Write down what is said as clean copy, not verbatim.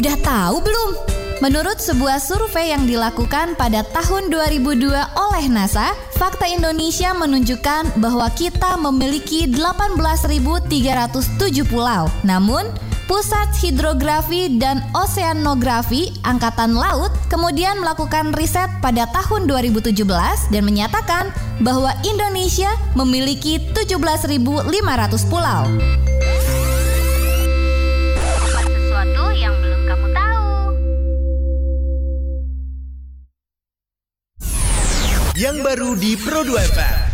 Udah tahu belum? Menurut sebuah survei yang dilakukan pada tahun 2002 oleh NASA, fakta Indonesia menunjukkan bahwa kita memiliki 18.307 pulau. Namun, Pusat Hidrografi dan Oseanografi Angkatan Laut kemudian melakukan riset pada tahun 2017 dan menyatakan bahwa Indonesia memiliki 17.500 pulau. Sesuatu yang belum kamu tahu. Yang baru di Pro 2 FM.